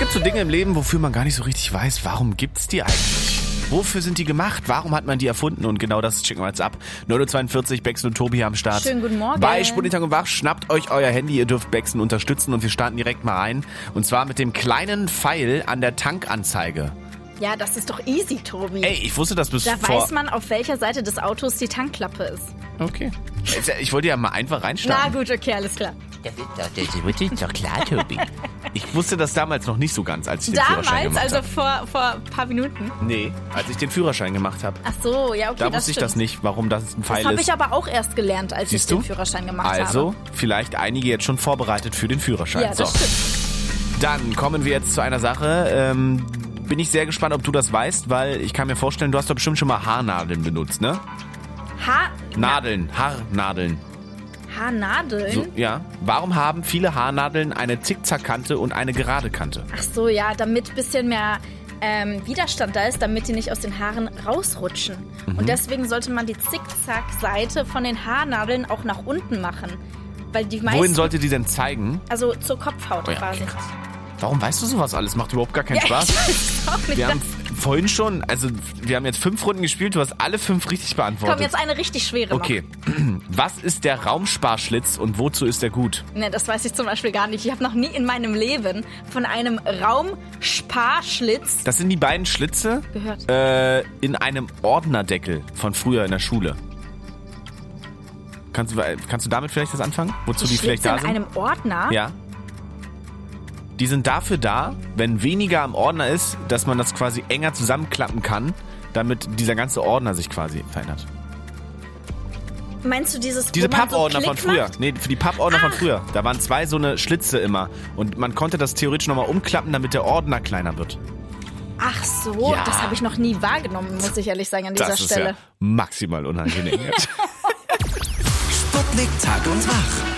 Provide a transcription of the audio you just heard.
gibt so Dinge im Leben, wofür man gar nicht so richtig weiß, warum gibt's die eigentlich? Wofür sind die gemacht? Warum hat man die erfunden? Und genau das checken wir jetzt ab. 9.42 Uhr, Becksen und Tobi am Start. Schönen guten Morgen. Bei Sputnik und Wach, schnappt euch euer Handy, ihr dürft Becksen unterstützen und wir starten direkt mal rein. Und zwar mit dem kleinen Pfeil an der Tankanzeige. Ja, das ist doch easy, Tobi. Ey, ich wusste das bis Da vor... weiß man, auf welcher Seite des Autos die Tankklappe ist. Okay. Ich wollte ja mal einfach reinstarten. Na gut, okay, alles klar. Das ist doch klar, Tobi. Ich wusste das damals noch nicht so ganz, als ich den Führerschein gemacht Damals, habe. also vor ein paar Minuten? Nee, als ich den Führerschein gemacht habe. Ach so, ja, okay, Da das wusste ich stimmt. das nicht, warum das ein Pfeil Das habe ist. ich aber auch erst gelernt, als Siehst ich den du? Führerschein gemacht habe. Also, vielleicht einige jetzt schon vorbereitet für den Führerschein. Ja, das stimmt. Dann kommen wir jetzt zu einer Sache. Bin ich sehr gespannt, ob du das weißt, weil ich kann mir vorstellen, du hast doch bestimmt schon mal Haarnadeln benutzt, ne? Haarnadeln. Haarnadeln? So, ja. Warum haben viele Haarnadeln eine Zickzackkante und eine gerade Kante? Ach so, ja, damit ein bisschen mehr Widerstand da ist, damit die nicht aus den Haaren rausrutschen. Und deswegen sollte man die Zickzack-Seite von den Haarnadeln auch nach unten machen. Weil die meisten... Wohin sollte die denn zeigen? Also zur Kopfhaut Oh ja, quasi. okay, krass. Warum weißt du sowas alles? Macht überhaupt gar keinen Ja, Spaß. ich weiß auch nicht. Wir haben vorhin schon, also wir haben jetzt 5 Runden gespielt, du hast alle 5 richtig beantwortet. Komm, jetzt eine richtig schwere Okay. Was ist der Raumsparschlitz und wozu ist er gut? noch. Ne, das weiß ich zum Beispiel gar nicht. Ich habe noch nie in meinem Leben von einem Raumsparschlitz Das sind die beiden Schlitze gehört. in einem Ordnerdeckel von früher in der Schule. Kannst du damit vielleicht was anfangen? Wozu die vielleicht Schlitze da in sind? einem Ordner? Ja. Die sind dafür da, wenn weniger am Ordner ist, dass man das quasi enger zusammenklappen kann, damit dieser ganze Ordner sich quasi verändert. Meinst du diese Diese Pappordner von Klick früher. macht? Nee, für die Pappordner von früher. Da waren 2 so eine Schlitze immer. Und man konnte das theoretisch nochmal umklappen, damit der Ordner kleiner wird. Ach so, Ja. das habe ich noch nie wahrgenommen, muss ich ehrlich sagen, an dieser Das ist Stelle. ja maximal unangenehm jetzt. Sputnik Tag und Wach.